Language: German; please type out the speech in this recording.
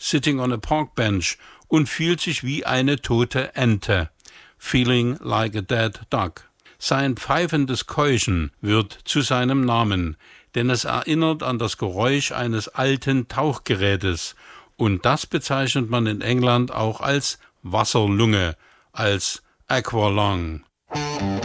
sitting on a park bench und fühlt sich wie eine tote Ente. Feeling like a dead duck. Sein pfeifendes Keuchen wird zu seinem Namen, denn es erinnert an das Geräusch eines alten Tauchgerätes. Und das bezeichnet man in England auch als Wasserlunge, als Aqualung.